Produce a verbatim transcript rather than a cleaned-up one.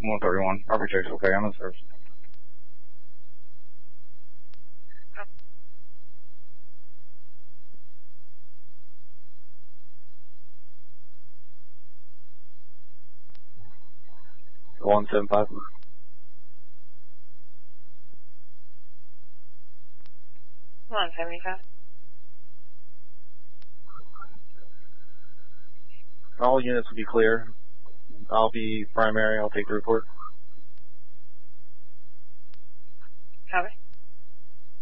one thirty-one. Property check's okay. I'm in service. one seven five. one seventy-five. All units will be clear. I'll be primary. I'll take the report. Copy.